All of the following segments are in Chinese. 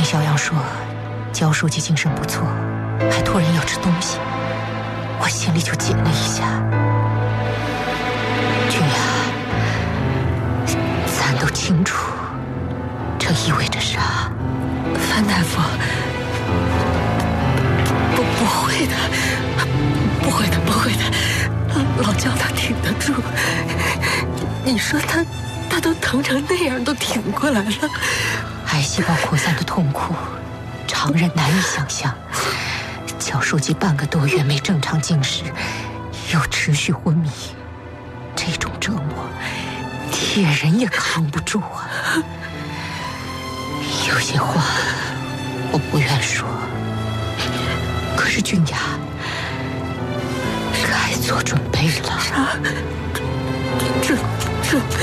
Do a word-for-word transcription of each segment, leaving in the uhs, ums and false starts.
小杨说焦书记精神不错，还托人要吃东西，我心里就紧了一下。君雅，咱都清楚这意味着啥。 范大夫，不不会的，不会的，不会的，老焦他挺得住。你说他他都疼成那样，都挺过来了。 癌细胞扩散的痛苦，常人难以想象。焦书记半个多月没正常进食，又持续昏迷，这种折磨，铁人也扛不住啊。有些话我不愿说，可是君雅该做准备了。 啥？准准备？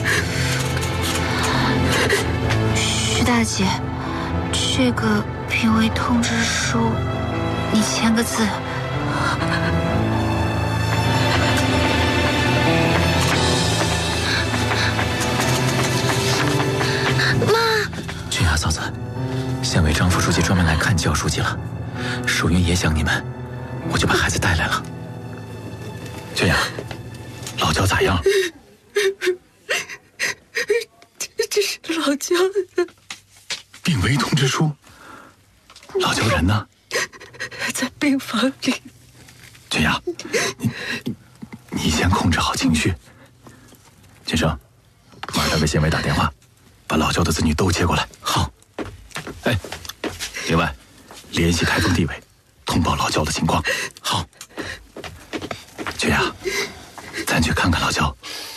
徐大姐，这个病危通知书，你签个字。 君雅嫂子，县委张副书记专门来看焦书记了，淑云也想你们，我就把孩子带来了。君雅，老焦咋样？ 这这是老焦的病危通知书。老焦人呢？ 在病房里。 君雅，你你你先控制好情绪。金生，马上给县委打电话，把老焦的子女都接过来。好。哎，另外，联系台风地委，通报老焦的情况。好。君雅，咱去看看老焦。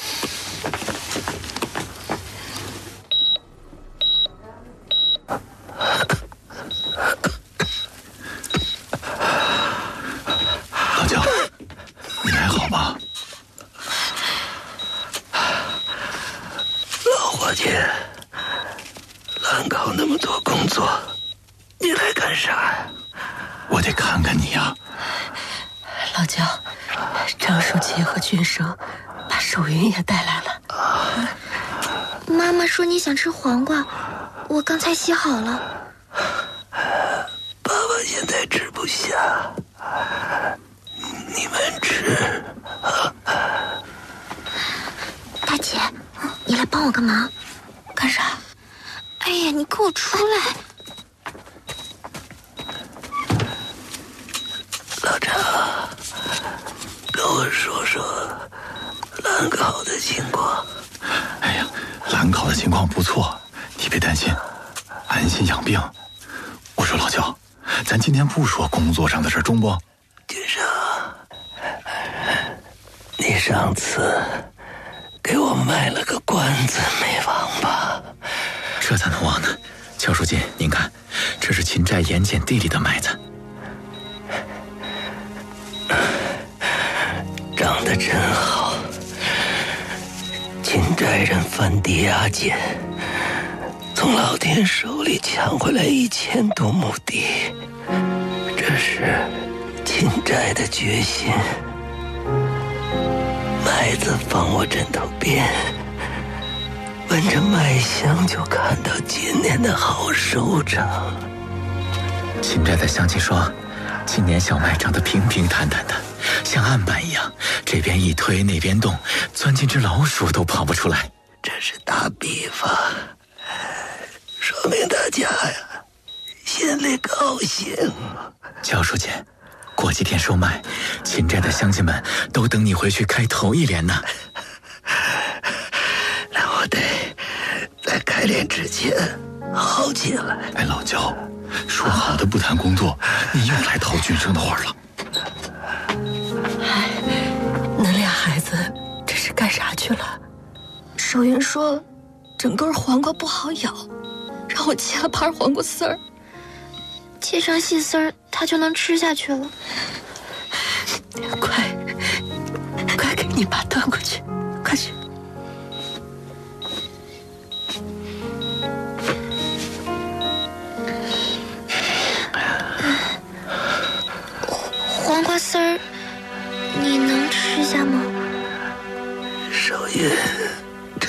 老焦，你还好吗？ 老伙计，兰考那么多工作，你来干啥呀？ 我得看看你呀。 老焦，张书记和军生把淑云也带来了。 妈妈说你想吃黄瓜，我刚才洗好了。 爸爸现在吃不下，你们吃。 大姐，你来帮我个忙。 干啥？ 哎呀，你给我出来！ 老张，跟我说说兰考的情况。 哎呀，兰考的情况不错，你别担心，安心养病。我说老焦，咱今天不说工作上的事，中不？ 军生，你上次给我卖了个关子没忘吧？ 这咋能忘呢？焦书记，您看，这是秦寨盐碱地里的麦子， 长得真好。秦寨人翻地压碱，从老天手里抢回来一千多亩地，这是秦寨的决心。麦子放我枕头边，闻着麦香就看到今年的好收成。 秦寨的乡亲说，今年小麦长得平平坦坦的，像案板一样，这边一推那边动，钻进只老鼠都跑不出来。 这是打比方，说明大家呀心里高兴。 焦书记，过几天收麦，秦寨的乡亲们都等你回去开头一联呢。 那我得在开联之前好起来。 哎，老焦，说好的不谈工作，你又来套军生的话了。 哎，恁俩孩子这是干啥去了？ 淑云说，整根黄瓜不好咬，让我切了盘黄瓜丝儿，切成细丝儿，她就能吃下去了。 快，快给你爸端过去，快去。